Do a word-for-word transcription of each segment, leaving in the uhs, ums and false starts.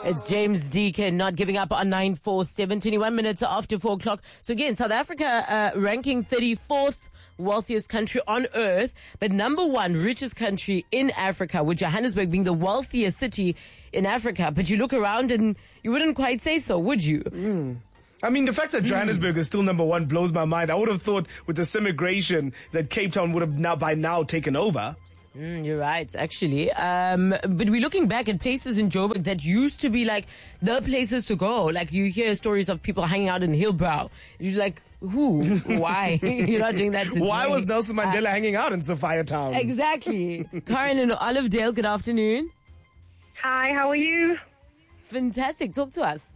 It's James Deacon not giving up on nine four seven, twenty-one minutes after four o'clock. So again, South Africa uh, ranking thirty-fourth wealthiest country on earth, but number one richest country in Africa, with Johannesburg being the wealthiest city in Africa. But you look around and you wouldn't quite say so, would you? Mm. I mean, the fact that Johannesburg mm. is still number one blows my mind. I would have thought with this immigration that Cape Town would have now by now taken over. Mm, you're right, actually. Um, but we're looking back at places in Joburg that used to be like the places to go. Like you hear stories of people hanging out in Hillbrow. You're like, who? Why? You're not doing that today. Why was Nelson Mandela uh, hanging out in Sophia Town? Exactly. Karen in Olivedale, good afternoon. Hi, how are you? Fantastic. Talk to us.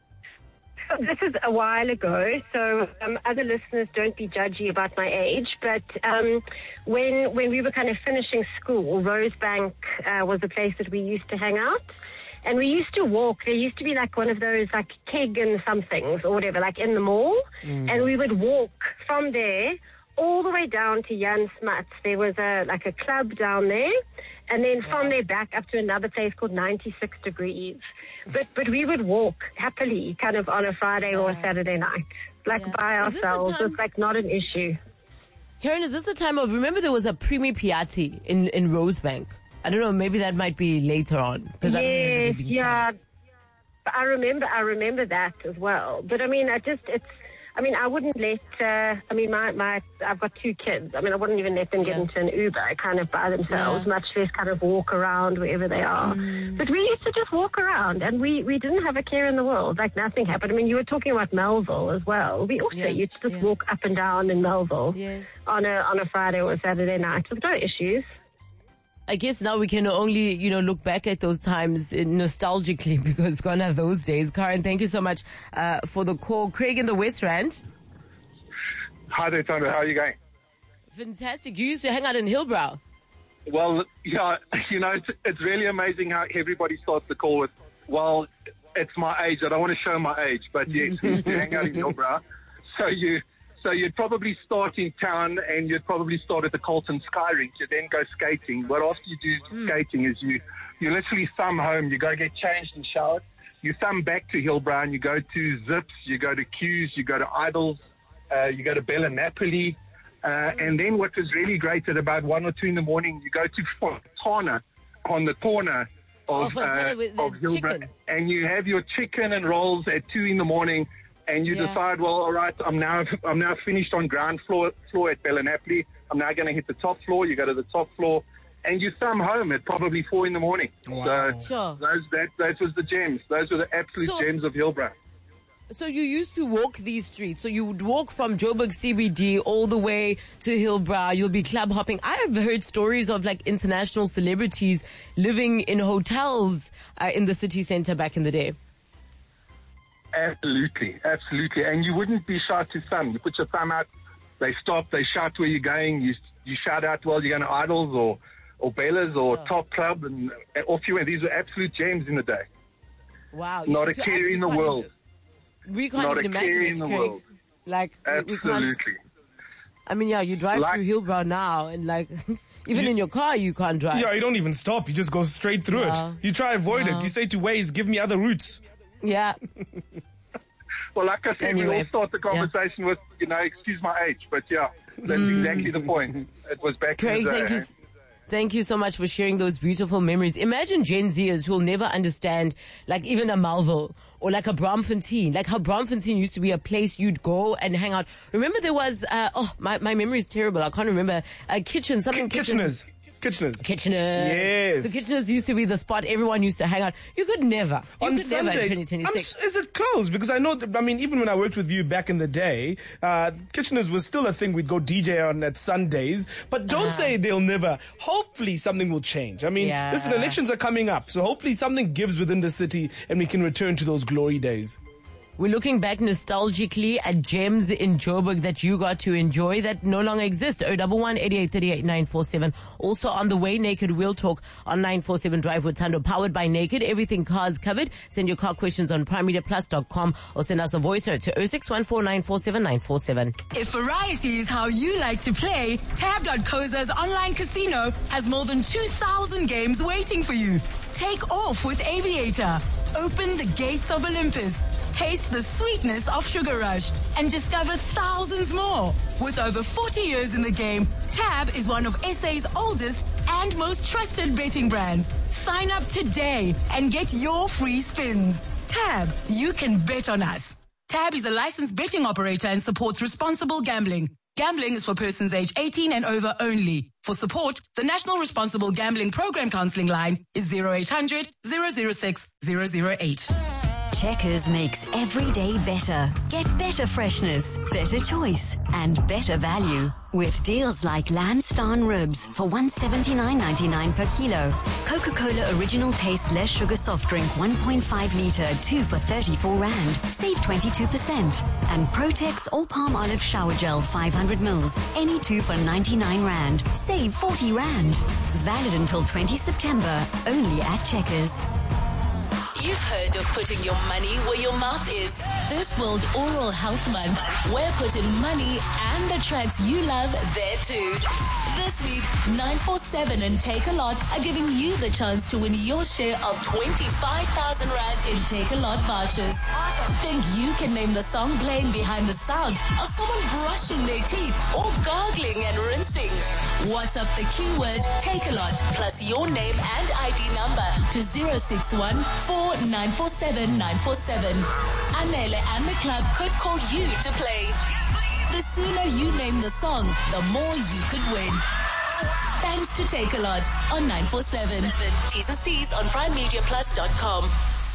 This is a while ago, so um, other listeners don't be judgy about my age, but um, when when we were kind of finishing school, Rosebank uh, was a place that we used to hang out, and we used to walk. There used to be like one of those like keg and somethings or whatever, like in the mall, mm. and we would walk from there all the way down to Jan Smuts. There was a like a club down there, and then from there back up to another place called ninety-six degrees. But but we would walk happily kind of on a Friday yeah. or a Saturday night, like yeah. by ourselves. It's like not an issue. Karen, is this the time of, remember there was a Primi Piatti in, in Rosebank? I don't know, maybe that might be later on. Yes, I don't remember yeah. Class. I remember, I remember that as well. But I mean, I just, it's, I mean, I wouldn't let, uh, I mean, my, my, I've got two kids. I mean, I wouldn't even let them get yeah. into an Uber kind of by themselves, yeah. much less kind of walk around wherever they are. Mm. But we used to just walk around and we, we didn't have a care in the world. Like nothing happened. I mean, you were talking about Melville as well. We also yeah. used to just yeah. walk up and down in Melville yes. on a, on a Friday or a Saturday night with no issues. I guess now we can only, you know, look back at those times nostalgically because gone are those days. Karen, thank you so much uh, for the call. Craig in the West Rand. Hi there, Tondo. How are you going? Fantastic. You used to hang out in Hillbrow. Well, yeah, you know, it's, it's really amazing how everybody starts the call with, well, it's my age. I don't want to show my age, but yes, we used to hang out in Hillbrow. So you... So you'd probably start in town and you'd probably start at the Carlton Sky Rink. You'd then go skating. What after you do mm. skating is you, you literally thumb home. You go get changed and showered. You thumb back to Hillbrow and you go to Zips. You go to Q's. You go to Idols. Uh, you go to Bella Napoli. Uh, and then what was really great at about one or two in the morning, you go to Fontana on the corner of, oh, uh, with of Hillbrow. Chicken. And you have your chicken and rolls at two in the morning. And you yeah. decide, well, all right, I'm now I'm now finished on ground floor floor at Bella Napoli. I'm now going to hit the top floor. You go to the top floor, and you thumb home at probably four in the morning. Wow. So sure. those that those was the gems. Those were the absolute so, gems of Hillbrow. So you used to walk these streets. So you would walk from Joburg C B D all the way to Hillbrow. You'll be club hopping. I have heard stories of like international celebrities living in hotels uh, in the city centre back in the day. Absolutely, absolutely. And you wouldn't be shy to thumb. You put your thumb out, they stop, they shout where you're going. You you shout out, well, you're going to Idols or, or Bella's or sure. Top Club, and off you went. These were absolute gems in the day. Wow. Not yeah, a care in the world. Even, we can't Not even a imagine care it, in the Craig. world. Like, absolutely. We can't, I mean, yeah, you drive like, through Hillbrow now, and like, even you, in your car, you can't drive. Yeah, you don't even stop. You just go straight through no. it. You try avoid no. it. You say to Waze, give me other routes. Yeah. Well, like I said, anyway, we all start the conversation yeah. with, you know, excuse my age. But yeah, that's mm. exactly the point. It was back Craig, in the day. Thank you, thank you so much for sharing those beautiful memories. Imagine Gen Zers who will never understand, like even a Melville or like a Braamfontein, like how Braamfontein used to be a place you'd go and hang out. Remember there was, uh, oh, my, my memory is terrible. I can't remember. A kitchen, something K- Kitcheners. Kitcheners. Kitcheners. Yes. So Kitcheners used to be the spot everyone used to hang out. You could never. You On could Sundays, never in twenty twenty-six. I'm, is it closed? Because I know, that, I mean, even when I worked with you back in the day, uh, Kitcheners was still a thing we'd go D J on at Sundays. But don't uh-huh. say they'll never. Hopefully something will change. I mean, yeah. listen, elections are coming up. So hopefully something gives within the city and we can return to those glory days. We're looking back nostalgically at gems in Joburg that you got to enjoy that no longer exist. oh one one, eight eight three eight, nine four seven. Also on the way, Naked Wheel Talk on nine four seven Drive with Thando, powered by Naked. Everything cars covered. Send your car questions on prime media plus dot com or send us a voice note to oh six one four, nine four seven, nine four seven. If variety is how you like to play, tab dot co za's online casino has more than two thousand games waiting for you. Take off with Aviator. Open the gates of Olympus. Taste the sweetness of Sugar Rush and discover thousands more. With over forty years in the game, Tab is one of S A's oldest and most trusted betting brands. Sign up today and get your free spins. Tab, you can bet on us. Tab is a licensed betting operator and supports responsible gambling. Gambling is for persons age eighteen and over only. For support, the National Responsible Gambling Program Counseling line is zero eight hundred, zero zero six, zero zero eight. Checkers makes every day better. Get better freshness, better choice, and better value. With deals like Lambstan ribs for one seventy-nine ninety-nine per kilo. Coca-Cola Original Taste Less Sugar Soft Drink one point five litre, two for thirty-four rand. Save twenty-two percent. And Protex All Palm Olive Shower Gel five hundred mils. Any two for ninety-nine rand. Save forty rand. Valid until twentieth September. Only at Checkers. You've heard of putting your money where your mouth is. This World Oral Health Month, we're putting money and the tracks you love there too. This week, nine four seven and Take a Lot are giving you the chance to win your share of twenty-five thousand rand in Take a Lot vouchers. Think you can name the song playing behind the sound of someone brushing their teeth or gargling and rinsing? WhatsApp the keyword Take a Lot plus your name and I D number to zero six one, four nine four seven, nine four seven. Anele and the club could call you to play. The sooner you name the song, the more you could win. Thanks to Take a Lot on nine four seven. T's and C's on prime media plus dot com.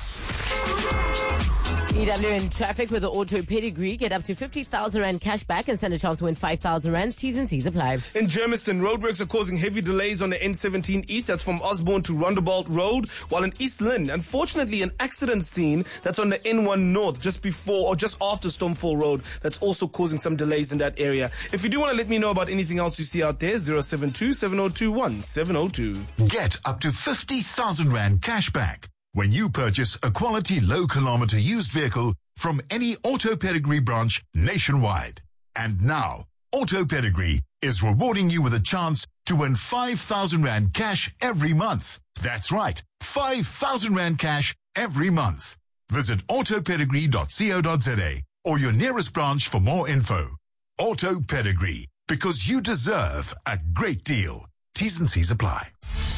E W in traffic with the auto pedigree. Get up to fifty thousand rand cash back and stand a chance to win five thousand rand. T's and C's apply. In Germiston, roadworks are causing heavy delays on the N seventeen East. That's from Osborne to Rondebolt Road. While in East Lynn, unfortunately, an accident scene that's on the N one North just before or just after Stormfall Road. That's also causing some delays in that area. If you do want to let me know about anything else you see out there, zero seven two, seven zero two one, seven zero two. Get up to fifty thousand rand cash back when you purchase a quality low-kilometer used vehicle from any Auto Pedigree branch nationwide. And now, Auto Pedigree is rewarding you with a chance to win five thousand rand cash every month. That's right, five thousand rand cash every month. Visit auto pedigree dot co dot za or your nearest branch for more info. Auto Pedigree, because you deserve a great deal. T's and C's apply.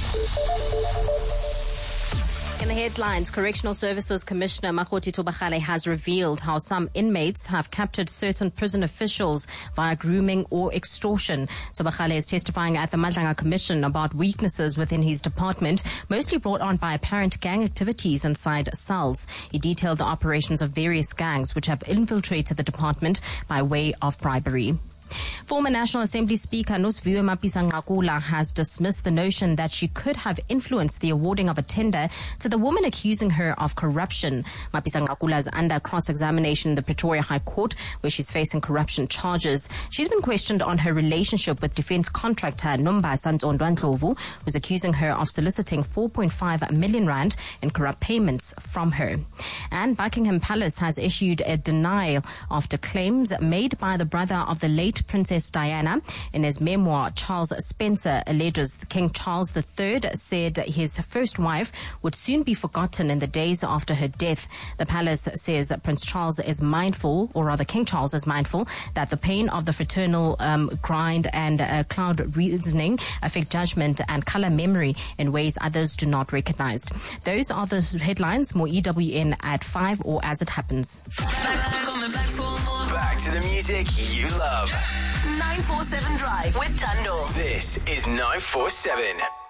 In the headlines, Correctional Services Commissioner Makgoti Thobagale has revealed how some inmates have captured certain prison officials via grooming or extortion. Thobagale is testifying at the Madlanga Commission about weaknesses within his department, mostly brought on by apparent gang activities inside cells. He detailed the operations of various gangs which have infiltrated the department by way of bribery. Former National Assembly Speaker Nosiviwe Mapisa-Nqakula has dismissed the notion that she could have influenced the awarding of a tender to the woman accusing her of corruption. Mapisa-Nqakula is under cross-examination in the Pretoria High Court, where she's facing corruption charges. She's been questioned on her relationship with defense contractor Nombasa Ndlovu, who's accusing her of soliciting four point five million rand in corrupt payments from her. And Buckingham Palace has issued a denial after claims made by the brother of the late Princess Diana. In his memoir, Charles Spencer alleges King Charles the Third said his first wife would soon be forgotten in the days after her death. The palace says Prince Charles is mindful, or rather King Charles is mindful, that the pain of the fraternal um, grind and uh, cloud reasoning affect judgment and color memory in ways others do not recognize. Those are the headlines. More E W N at five or as it happens. Back to the music you love. nine four seven Drive with Tando. This is nine four seven.